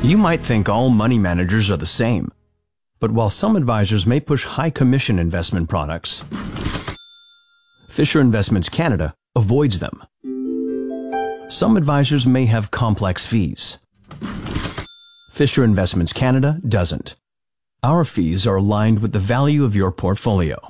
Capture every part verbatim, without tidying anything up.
You might think all money managers are the same, but while some advisors may push high commission investment products, Fisher Investments Canada avoids them. Some advisors may have complex fees. Fisher Investments Canada doesn't. Our fees are aligned with the value of your portfolio.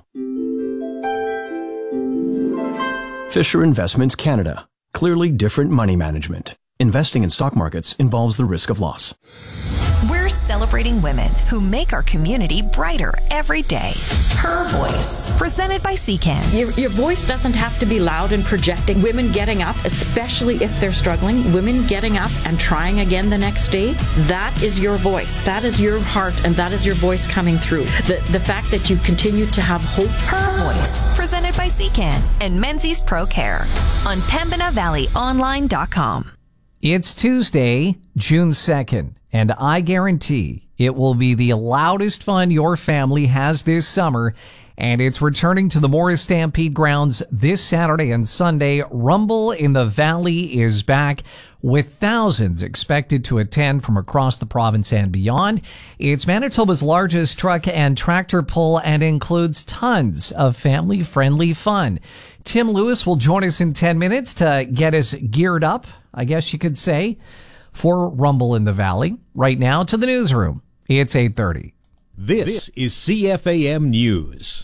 Fisher Investments Canada. Clearly different money management. Investing in stock markets involves the risk of loss. We're celebrating women who make our community brighter every day. Her Voice, presented by C C A N. Your, your voice doesn't have to be loud and projecting. Women getting up, especially if they're struggling, women getting up and trying again the next day, that is your voice. That is your heart, and that is your voice coming through. The, the fact that you continue to have hope. Her Voice, presented by C C A N and Menzies Pro Care on Pembina Valley Online dot com. It's Tuesday, June second, and I guarantee it will be the loudest fun your family has this summer, and it's returning to the Morris Stampede grounds this Saturday and Sunday. Rumble in the Valley is back, with thousands expected to attend from across the province and beyond. It's Manitoba's largest truck and tractor pull and includes tons of family-friendly fun. Tim Lewis will join us in ten minutes to get us geared up, I guess you could say, for Rumble in the Valley. Right now to the newsroom. It's eight thirty. This is C F A M News.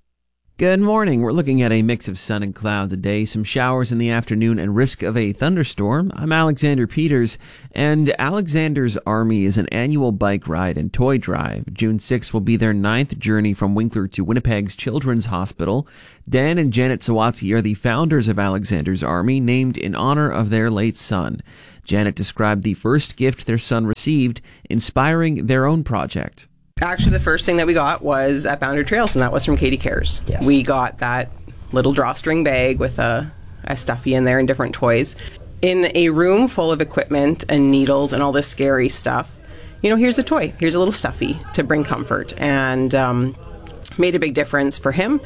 Good morning. We're looking at a mix of sun and cloud today, some showers in the afternoon and risk of a thunderstorm. I'm Alexander Peters, and Alexander's Army is an annual bike ride and toy drive. June sixth will be their ninth journey from Winkler to Winnipeg's Children's Hospital. Dan and Janet Sawatsky are the founders of Alexander's Army, named in honor of their late son. Janet described the first gift their son received, inspiring their own project. Actually, the first thing that we got was at Boundary Trails, and that was from Katie Cares. Yes. We got that little drawstring bag with a, a stuffy in there and different toys. In a room full of equipment and needles and all this scary stuff, you know, here's a toy. Here's a little stuffy to bring comfort. And um, made a big difference for him.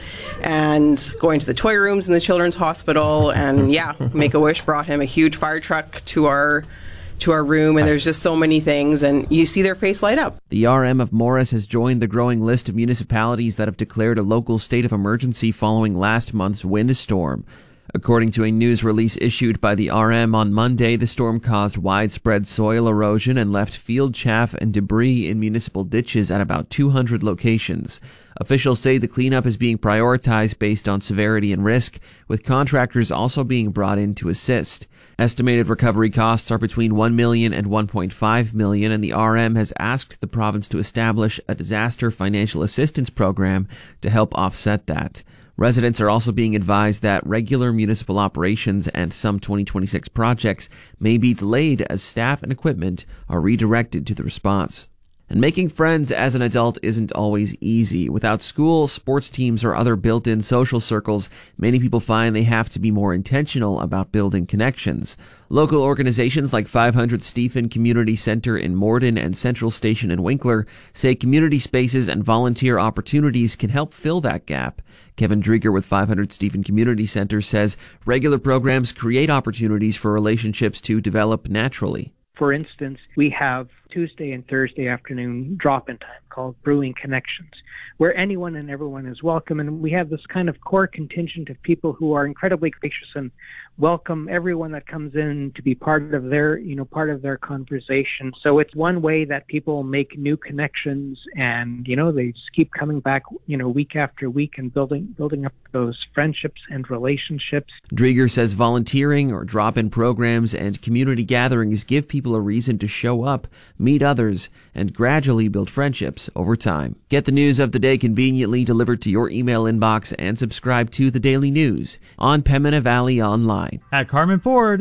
And going to the toy rooms in the Children's Hospital, and yeah, Make-A-Wish brought him a huge fire truck to our to our room, and there's just so many things, and you see their face light up. The R M of Morris has joined the growing list of municipalities that have declared a local state of emergency following last month's windstorm. According to a news release issued by the R M on Monday, the storm caused widespread soil erosion and left field chaff and debris in municipal ditches at about two hundred locations. Officials say the cleanup is being prioritized based on severity and risk, with contractors also being brought in to assist. Estimated recovery costs are between one million dollars and one point five million dollars, and the R M has asked the province to establish a disaster financial assistance program to help offset that. Residents are also being advised that regular municipal operations and some twenty twenty-six projects may be delayed as staff and equipment are redirected to the response. And making friends as an adult isn't always easy. Without school, sports teams, or other built-in social circles, many people find they have to be more intentional about building connections. Local organizations like five hundred Stephen Community Center in Morden and Central Station in Winkler say community spaces and volunteer opportunities can help fill that gap. Kevin Drieger with five hundred Stephen Community Center says regular programs create opportunities for relationships to develop naturally. For instance, we have Tuesday and Thursday afternoon drop-in time called Brewing Connections, where anyone and everyone is welcome. And we have this kind of core contingent of people who are incredibly gracious and welcome everyone that comes in to be part of their, you know, part of their conversation. So it's one way that people make new connections, and, you know, they just keep coming back, you know, week after week and building building up those friendships and relationships. Drieger says volunteering or drop-in programs and community gatherings give people a reason to show up, meet others, and gradually build friendships over time. Get the news of the day conveniently delivered to your email inbox and subscribe to the Daily News on Pembina Valley Online. At Carmen Ford,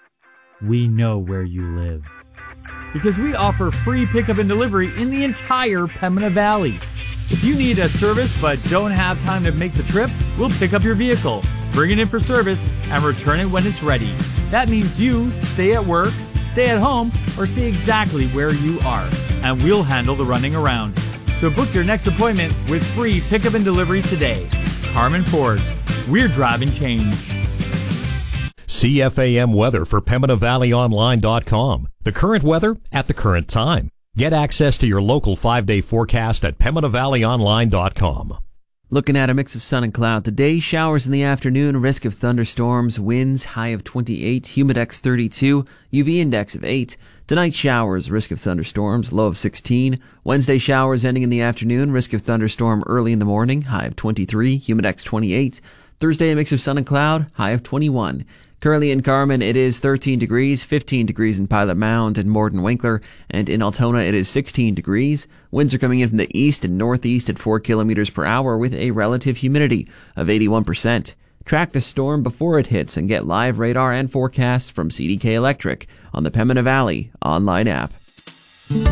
we know where you live, because we offer free pickup and delivery in the entire Pembina Valley. If you need a service but don't have time to make the trip, we'll pick up your vehicle, bring it in for service, and return it when it's ready. That means you stay at work, stay at home, or stay exactly where you are, and we'll handle the running around. So book your next appointment with free pickup and delivery today. Carmen Ford, we're driving change. C F A M weather for Pembina Valley Online dot com. The current weather at the current time. Get access to your local five-day forecast at Pembina Valley Online dot com. Looking at a mix of sun and cloud today, showers in the afternoon, risk of thunderstorms, winds high of twenty-eight, humidex thirty-two, U V index of eight. Tonight showers, risk of thunderstorms, low of sixteen. Wednesday showers ending in the afternoon, risk of thunderstorm early in the morning, high of twenty-three, humidex twenty-eight. Thursday a mix of sun and cloud, high of twenty-one. Currently in Carmen, it is thirteen degrees, fifteen degrees in Pilot Mound and Morden Winkler, and in Altona it is sixteen degrees. Winds are coming in from the east and northeast at four kilometers per hour with a relative humidity of eighty-one percent. Track the storm before it hits and get live radar and forecasts from C D K Electric on the Pembina Valley online app.